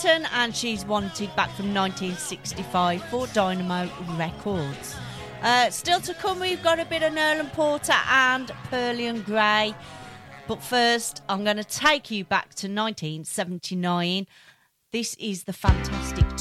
Clinton, and she's wanted back from 1965 for Dynamo Records. Still to come, we've got a bit of Nerland Porter and Pearlian Gray. But first, I'm going to take you back to 1979. This is the Fantastic